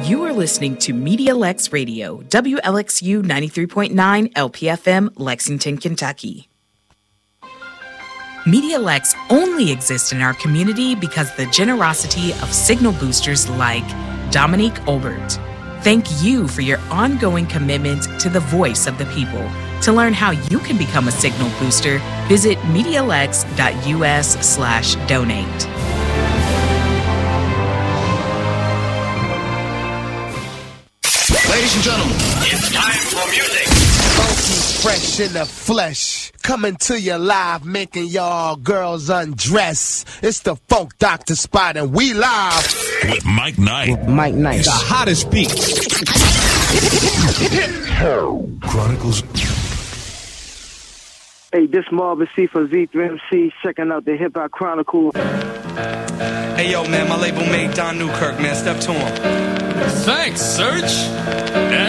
You are listening to Media Lex Radio, WLXU 93.9 LPFM, Lexington, Kentucky. Media Lex only exists in our community because of the generosity of signal boosters like Dominique Olbert. Thank you for your ongoing commitment to the voice of the people. To learn how you can become a signal booster, visit medialex.us/donate. Ladies and gentlemen, it's time for music. Funky fresh in the flesh, coming to you live, making y'all girls undress. It's the Funk Doctor Spot, and we live with Mike Knight. The hottest beat. Chronicles. Hey, this Marvin C for Z3MC, checking out the Hip Hop Chronicle. Hey, yo, man, my label mate Don Newkirk, man. Step to him. Thanks, Serge.